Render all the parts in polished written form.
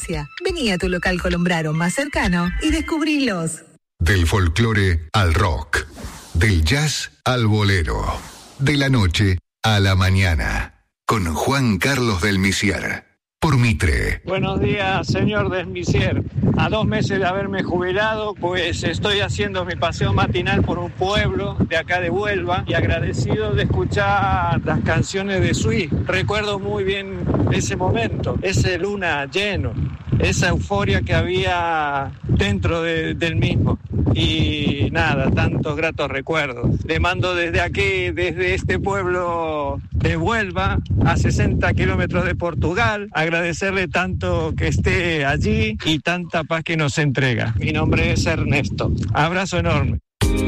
experiencia. Vení a tu local Colombraro más cercano y descubrilos. Del folclore al rock, del jazz al bolero, de la noche a la mañana, con Juan Carlos del Misier, por Mitre. Buenos días, señor del Misier. A 2 meses de haberme jubilado, pues estoy haciendo mi paseo matinal por un pueblo de acá de Huelva y agradecido de escuchar las canciones de Sui. Recuerdo muy bien ese momento, ese luna lleno, esa euforia que había dentro del mismo. Y nada, tantos gratos recuerdos. Le mando desde aquí, desde este pueblo de Huelva, a 60 kilómetros de Portugal, agradecerle tanto que esté allí y tanta paz que nos entrega. Mi nombre es Ernesto. Abrazo enorme.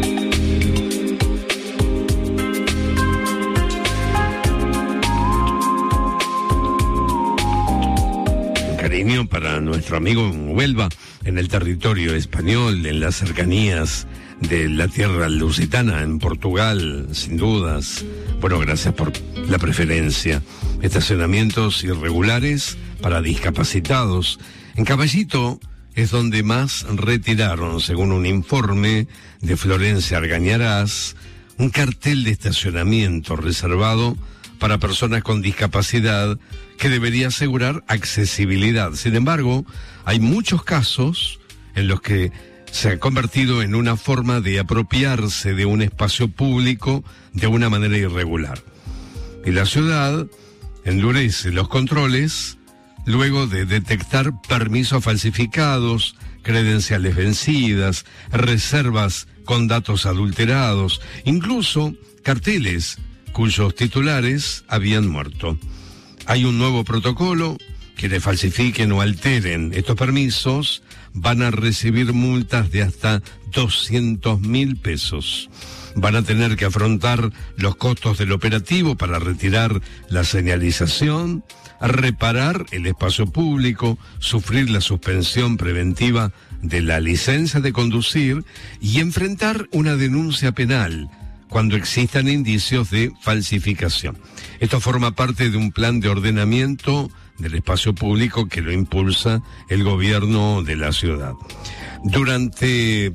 Cariño para nuestro amigo en Huelva, en el territorio español, en las cercanías de la tierra lusitana, en Portugal, sin dudas. Bueno, gracias por la preferencia. Estacionamientos irregulares para discapacitados. En Caballito es donde más retiraron, según un informe de Florencia Argañarás, un cartel de estacionamiento reservado para personas con discapacidad que debería asegurar accesibilidad. Sin embargo, hay muchos casos en los que se ha convertido en una forma de apropiarse de un espacio público de una manera irregular. Y la ciudad endurece los controles luego de detectar permisos falsificados, credenciales vencidas, reservas con datos adulterados, incluso carteles cuyos titulares habían muerto. Hay un nuevo protocolo. Quienes falsifiquen o alteren estos permisos van a recibir multas de hasta 200.000 pesos. Van a tener que afrontar los costos del operativo para retirar la señalización, reparar el espacio público, sufrir la suspensión preventiva de la licencia de conducir y enfrentar una denuncia penal cuando existan indicios de falsificación. Esto forma parte de un plan de ordenamiento del espacio público que lo impulsa el gobierno de la ciudad. Durante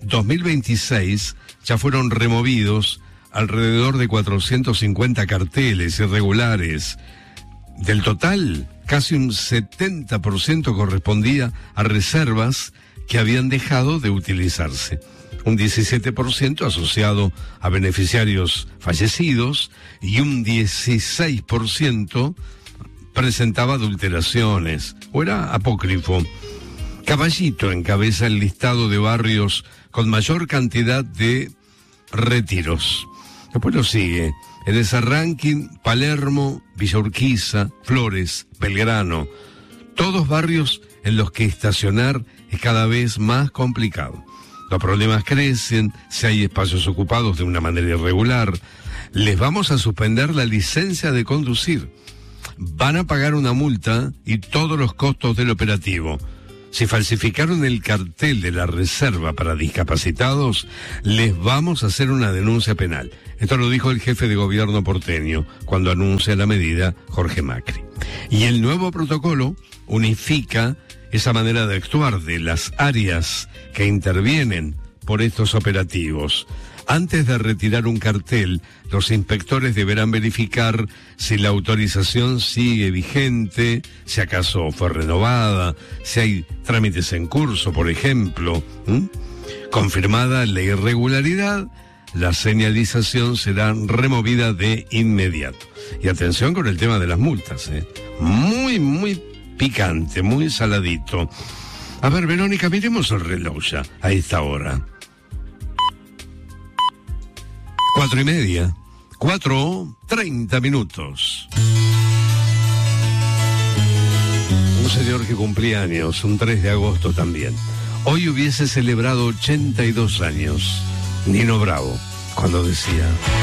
2026 ya fueron removidos alrededor de 450 carteles irregulares. Del total, casi un 70% correspondía a reservas que habían dejado de utilizarse. Un 17% asociado a beneficiarios fallecidos y un 16% presentaba adulteraciones o era apócrifo. Caballito encabeza el listado de barrios con mayor cantidad de retiros. Después lo sigue en ese ranking Palermo, Villa Urquiza, Flores, Belgrano. Todos barrios en los que estacionar es cada vez más complicado. Los problemas crecen, si hay espacios ocupados de una manera irregular. Les vamos a suspender la licencia de conducir. Van a pagar una multa y todos los costos del operativo. Si falsificaron el cartel de la reserva para discapacitados, les vamos a hacer una denuncia penal. Esto lo dijo el jefe de gobierno porteño cuando anuncia la medida Jorge Macri. Y el nuevo protocolo unifica esa manera de actuar de las áreas que intervienen por estos operativos. Antes de retirar un cartel, los inspectores deberán verificar si la autorización sigue vigente, si acaso fue renovada, si hay trámites en curso, por ejemplo. Confirmada la irregularidad, la señalización será removida de inmediato. Y atención con el tema de las multas, muy picante, muy saladito. A ver, Verónica, miremos el reloj ya, a esta hora. 4:30, 4:30 minutos. Un señor que cumplía años, un 3 de agosto también. Hoy hubiese celebrado 82 años. Nino Bravo, cuando decía: